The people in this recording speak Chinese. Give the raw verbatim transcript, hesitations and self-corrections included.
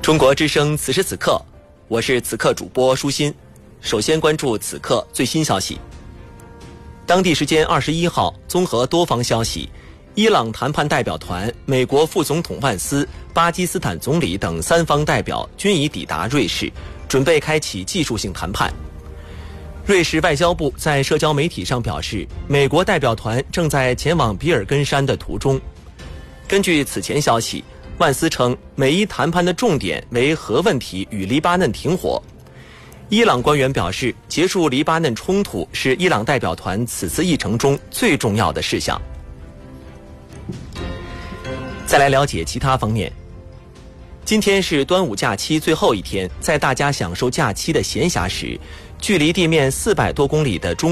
中国之声此时此刻，我是此刻主播舒心。首先关注此刻最新消息。当地时间二十一号，综合多方消息，伊朗谈判代表团、美国副总统万斯、巴基斯坦总理等三方代表均已抵达瑞士，准备开启技术性谈判。瑞士外交部在社交媒体上表示，美国代表团正在前往比尔根山的途中。根据此前消息，万斯称美伊谈判的重点为核问题与黎巴嫩停火。伊朗官员表示，结束黎巴嫩冲突是伊朗代表团此次议程中最重要的事项。再来了解其他方面。今天是端午假期最后一天，在大家享受假期的闲暇时，距离地面四百多公里的中